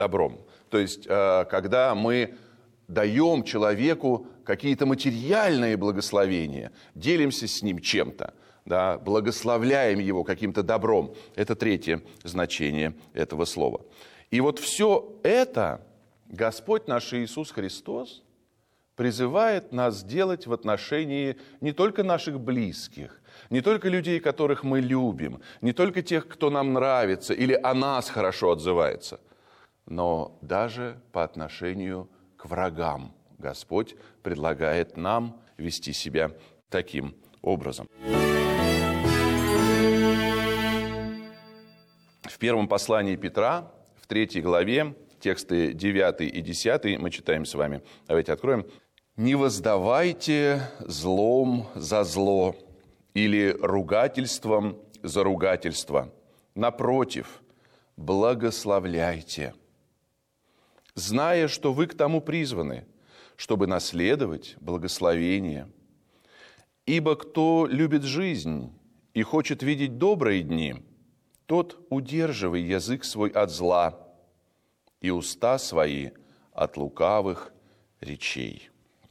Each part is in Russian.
добром. То есть, когда мы даем человеку какие-то материальные благословения, делимся с ним чем-то, да, благословляем его каким-то добром. Это третье значение этого слова. И вот все это Господь наш Иисус Христос призывает нас делать в отношении не только наших близких, не только людей, которых мы любим, не только тех, кто нам нравится или о нас хорошо отзывается, но даже по отношению к врагам. Господь предлагает нам вести себя таким образом. В первом послании Петра, в 3 главе, тексты 9 и 10 мы читаем с вами. Давайте откроем. «Не воздавайте злом за зло или ругательством за ругательство. Напротив, благословляйте, зная, что вы к тому призваны, чтобы наследовать благословение. Ибо кто любит жизнь и хочет видеть добрые дни, тот удерживай язык свой от зла и уста свои от лукавых речей».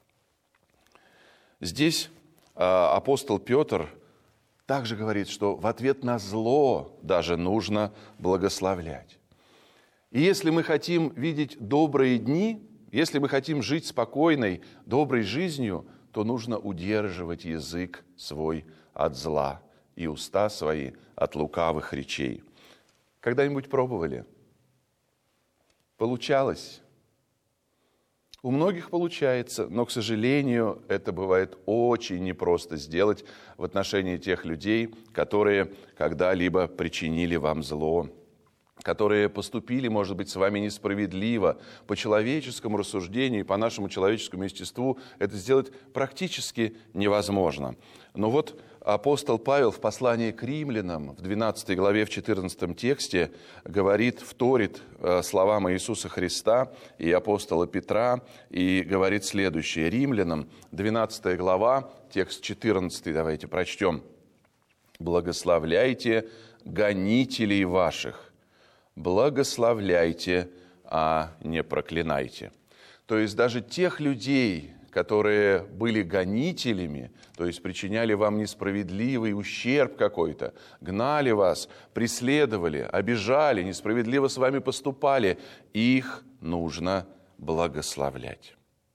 Здесь апостол Петр также говорит, что в ответ на зло даже нужно благословлять. И если мы хотим видеть добрые дни, если мы хотим жить спокойной, доброй жизнью, то нужно удерживать язык свой от зла и уста свои от лукавых речей. Когда-нибудь пробовали? Получалось? У многих получается, но, к сожалению, это бывает очень непросто сделать в отношении тех людей, которые когда-либо причинили вам зло, которые поступили, может быть, с вами несправедливо. По человеческому рассуждению, по нашему человеческому естеству это сделать практически невозможно. Но вот апостол Павел в послании к римлянам, в 12 главе, в 14 тексте, говорит, вторит словам Иисуса Христа и апостола Петра, и говорит следующее. Римлянам, 12 глава, текст 14, давайте прочтем. «Благословляйте гонителей ваших, благословляйте, а не проклинайте». То есть даже тех людей, которые были гонителями, то есть причиняли вам несправедливый ущерб какой-то, гнали вас, преследовали, обижали, несправедливо с вами поступали, их нужно благословлять,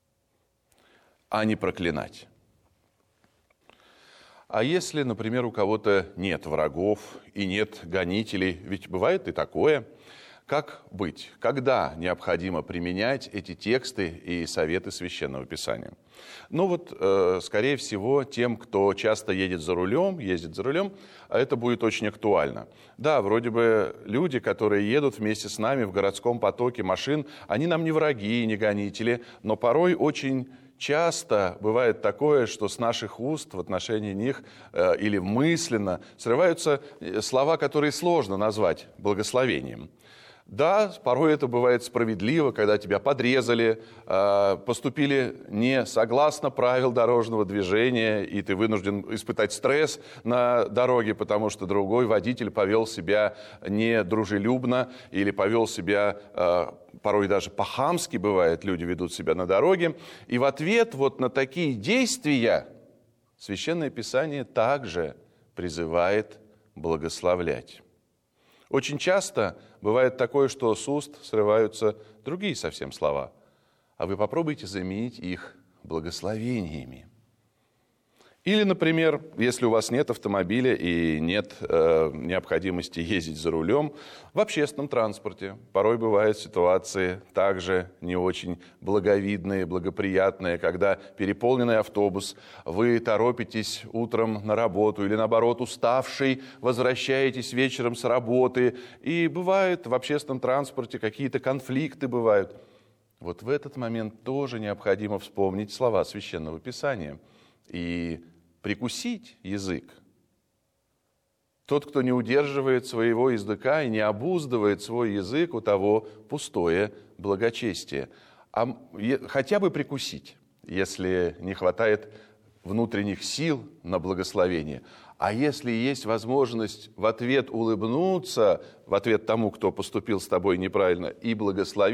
а не проклинать. А если, например, у кого-то нет врагов и нет гонителей, ведь бывает и такое, как быть? Когда необходимо применять эти тексты и советы Священного Писания? Ну вот, скорее всего, тем, кто часто ездит за рулем, это будет очень актуально. Да, вроде бы люди, которые едут вместе с нами в городском потоке машин, они нам не враги, не гонители, но порой очень часто бывает такое, что с наших уст в отношении них или мысленно срываются слова, которые сложно назвать благословением. Да, порой это бывает справедливо, когда тебя подрезали, поступили не согласно правил дорожного движения, и ты вынужден испытать стресс на дороге, потому что другой водитель повел себя недружелюбно или повел себя, порой даже по-хамски бывает, люди ведут себя на дороге. И в ответ вот на такие действия Священное Писание также призывает благословлять. Очень часто бывает такое, что с уст срываются другие совсем слова, а вы попробуйте заменить их благословениями. Или, например, если у вас нет автомобиля и нет необходимости ездить за рулем, в общественном транспорте порой бывают ситуации также не очень благовидные, благоприятные, когда переполненный автобус, вы торопитесь утром на работу или, наоборот, уставший, возвращаетесь вечером с работы, и бывает в общественном транспорте какие-то конфликты бывают. Вот в этот момент тоже необходимо вспомнить слова Священного Писания и прикусить язык. Тот, кто не удерживает своего языка и не обуздывает свой язык, у того пустое благочестие. Хотя бы прикусить, если не хватает внутренних сил на благословение. А если есть возможность в ответ улыбнуться, в ответ тому, кто поступил с тобой неправильно, и благословить,